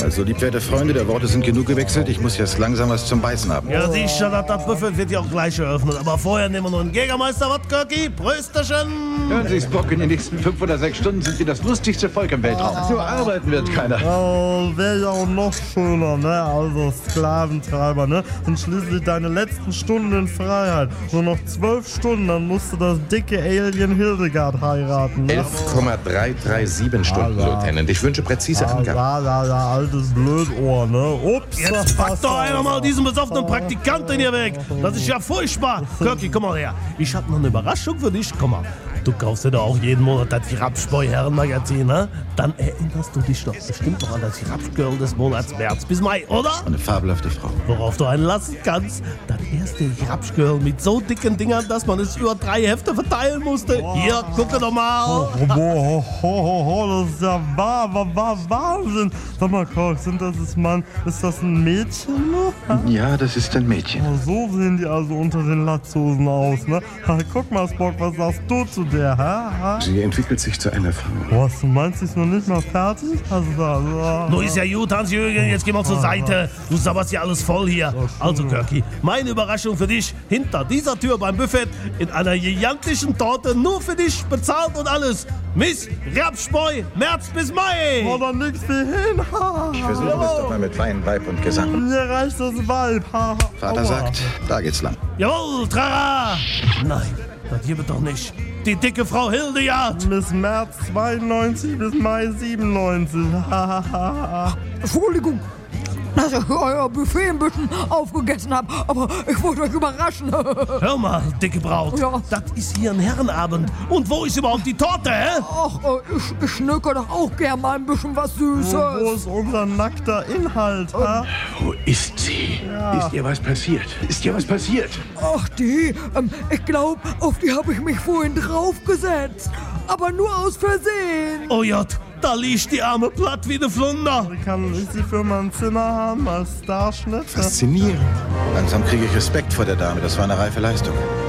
Also, liebwerte Freunde, der Worte sind genug gewechselt. Ich muss jetzt langsam was zum Beißen haben. Ja, sicher, das Buffet wird ja auch gleich eröffnet. Aber vorher nehmen wir noch einen Jägermeister, was, Kirky? Prösterchen! Hören Sie, Spock, in den nächsten 5 oder 6 Stunden sind wir das lustigste Volk im Weltraum. So arbeiten wird keiner. Wäre ja auch noch schöner, ne? Also Sklaventreiber, ne? Und schließlich deine letzten Stunden in Freiheit. Nur noch 12 Stunden, dann musst du das dicke Alien Hildegard heiraten, ne? 11,337 Stunden, Lieutenant. Ich wünsche präzise Angaben. Ja, altes Blödohr, ne? Ups. Jetzt packt doch einer mal diesen besoffenen Praktikanten hier weg. Das ist ja furchtbar. Kirky, komm mal her. Ich hab noch eine Überraschung für dich. Komm mal. Du kaufst dir doch auch jeden Monat das Rapsboy-Herrenmagazin, ne? Dann erinnerst du dich doch bestimmt noch an das Rapsgirl des Monats März bis Mai, oder? Eine fabelhafte Frau. Worauf du einen lassen kannst. Das erste Rapsgirl mit so dicken Dingern, dass man es über 3 Hefte verteilen musste. Hier, gucke doch mal. Das ist ja Wahnsinn. Sag mal, Koch, ist das ein Mädchen? Ja, das ist ein Mädchen. Oh, so sehen die also unter den Latzhosen aus, ne? Guck mal, Spock, was sagst du zu der, hä? Sie entwickelt sich zu einer Frau. Was, du meinst, sie ist noch nicht mal fertig? Nur ist ja gut, Hans-Jürgen, jetzt geh mal zur Seite. Du sabberst ja alles voll hier. Also, Kirky, meine Überraschung für dich. Hinter dieser Tür beim Buffet in einer gigantischen Torte nur für dich bezahlt und alles. Miss Rapsboy, März bis Mai. Oh, da nix wie hin. Ich versuche es doch mal mit Wein, Weib und Gesang. Mir reicht das Weib. Vater sagt, da geht's lang. Jawohl, Trara. Nein, das hier wird doch nicht. Die dicke Frau Hildegard. Bis März 92 bis Mai 97. Entschuldigung, dass ich euer Buffet ein bisschen aufgegessen habe, aber ich wollte euch überraschen. Hör mal, dicke Braut, Ja. das ist hier ein Herrenabend. Und wo ist überhaupt die Torte, hä? Ach, ich schnöcke doch auch gern mal ein bisschen was Süßes. Wo ist unser nackter Inhalt, hä? Wo ist sie? Ist ihr was passiert? Ist ihr was passiert? Ach, ich glaube, auf die habe ich mich vorhin draufgesetzt. Aber nur aus Versehen. Oh Jott, da liegt die arme platt wie eine Flunder. Kann ich sie für mein Zimmer haben als Starschnitt? Faszinierend. Langsam kriege ich Respekt vor der Dame. Das war eine reife Leistung.